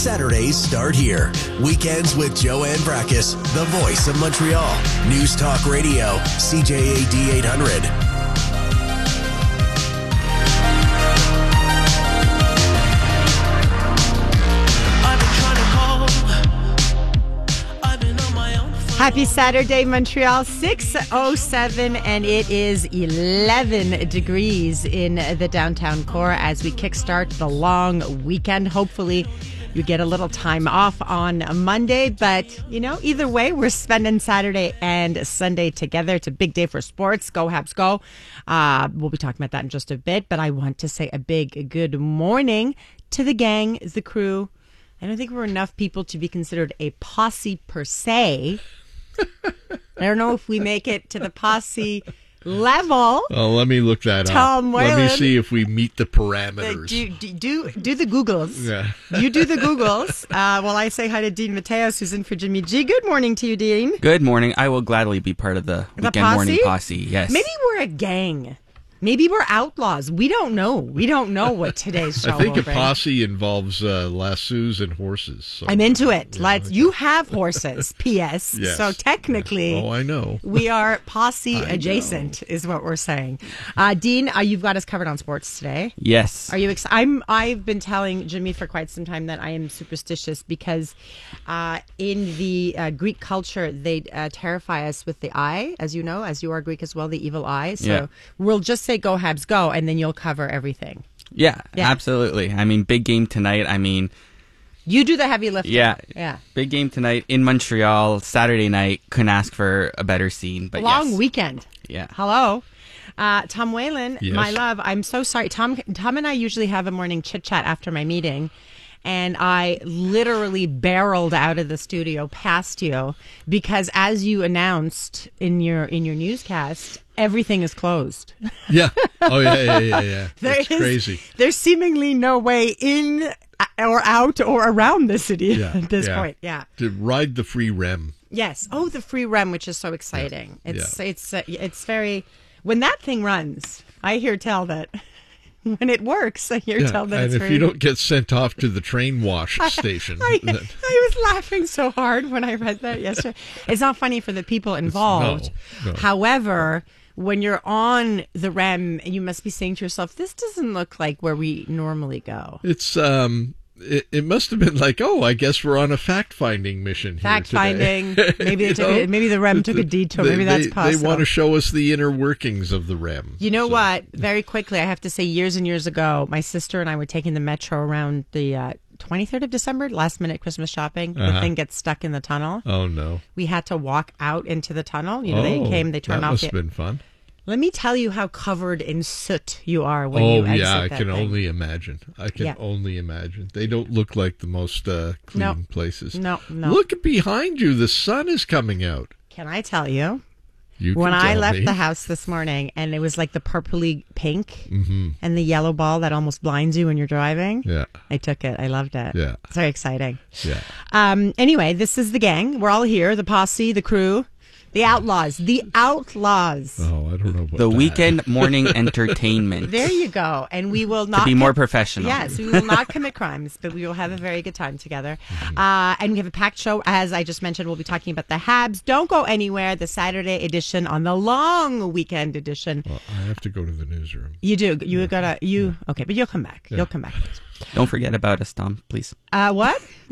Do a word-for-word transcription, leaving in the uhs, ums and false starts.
Saturdays start here. Weekends with Joanne Brakis, the voice of Montreal. News Talk Radio, C J A D eight hundred. Happy Saturday, Montreal. six oh seven, and it is eleven degrees in the downtown core as we kickstart the long weekend. Hopefully, you get a little time off on Monday, but, you know, either way, we're spending Saturday and Sunday together. It's a big day for sports. Go Habs, go. Uh, we'll be talking about that in just a bit, but I want to say a big good morning to the gang, the crew. I don't think we're enough people to be considered a posse per se. I don't know if we make it to the posse level. Oh, let me look that Tom up. Whalen. Let me see if we meet the parameters. Do, do, do, do the Googles. Yeah. You do the Googles. Uh, while I say hi to Dean Mateos, who's in for Jimmy G. Good morning to you, Dean. Good morning. I will gladly be part of the, The weekend posse? morning posse. Yes. Maybe we're a gang. Maybe we're outlaws. We don't know. We don't know what today's show I think will a bring. posse involves uh, lassos and horses. So. I'm into it. Yeah, Let's. okay. You have horses, P S. Yes. So technically, Oh, I know. we are posse I adjacent, is what we're saying. Uh, Dean, uh, you've got us covered on sports today. Yes. Are you? Ex- I'm. I've been telling Jimmy for quite some time that I am superstitious because, uh, in the uh, Greek culture, they uh, terrify us with the eye, as you know, as you are Greek as well, the evil eye. So Yeah. we'll just say "Go Habs, go," and then you'll cover everything. Yeah, Yeah. absolutely. I mean, big game tonight. I mean, You do the heavy lifting. yeah. Yeah. Big game tonight in Montreal, Saturday night. Couldn't ask for a better scene. But Long yes. weekend. Yeah. Hello. Uh, Tom Whalen, Yes. my love, I'm so sorry. Tom, Tom and I usually have a morning chit chat after my meeting, and I literally barreled out of the studio past you because, as you announced in your in your newscast, everything is closed. Yeah. Oh, yeah, yeah, yeah, yeah. There It's is- crazy. There's seemingly no way in or out or around the city Yeah, at this yeah. point. Yeah. To ride the free rem. Yes. Oh, the free rem, which is so exciting. Yeah. It's it's uh, it's very when that thing runs. I hear tell that when it works, I hear Yeah. tell that And it's if very. you don't get sent off to the train wash station. I, then- I was laughing so hard when I read that yesterday. It's not funny for the people involved. no, no. However, when you're on the R E M, you must be saying to yourself, "This doesn't look like where we normally go." It's um, it, it must have been like, oh, I guess we're on a fact-finding mission. Fact here today. finding. Maybe they You took know? a, maybe the R E M took a detour. Maybe They- that's they, possible. They want to show us the inner workings of the R E M. You know So- what? Very quickly, I have to say, years and years ago, my sister and I were taking the metro around the uh, twenty-third of December, last minute Christmas shopping. The Uh-huh. thing gets stuck in the tunnel. Oh no! We had to walk out into the tunnel. You know, oh, they came, they turned that off must the. have been fun. Let me tell you how covered in soot you are when Oh you exit yeah, I that can thing. only imagine. I can Yeah. only imagine. They don't look like the most uh, clean No. places. No, no. Look behind you. The sun is coming out. Can I tell you? You When can I tell left me. the house this morning and it was like the purpley pink Mm-hmm. and the yellow ball that almost blinds you when you're driving. Yeah, I took it. I loved it. Yeah. It's very exciting. yeah. Um, anyway, this is the gang. We're all here. The posse, the crew, the outlaws, the outlaws. Oh, I don't know about The that. weekend morning entertainment. There you go. And we will not to be com- more professional. Yes, we will not commit crimes, but we will have a very good time together. Mm-hmm. Uh, and we have a packed show. As I just mentioned, we'll be talking about the Habs. Don't go anywhere. The Saturday edition on the long weekend edition. Well, I have to go to the newsroom. You do. You gotta. You okay? But you'll come back. You'll come back. Don't forget about us, Tom, please. Uh, what?